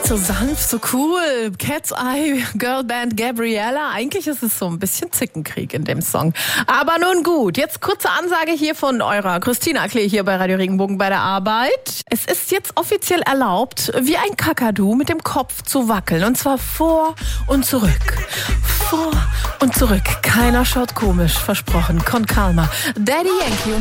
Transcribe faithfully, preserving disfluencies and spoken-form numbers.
So sanft, so cool. Cat's Eye, Girlband Gabriella. Eigentlich ist es so ein bisschen Zickenkrieg in dem Song. Aber nun gut, jetzt kurze Ansage hier von eurer Christina Klee hier bei Radio Regenbogen bei der Arbeit. Es ist jetzt offiziell erlaubt, wie ein Kakadu mit dem Kopf zu wackeln. Und zwar vor und zurück. Vor und zurück. Keiner schaut komisch, versprochen. Con calma. Daddy Yankee.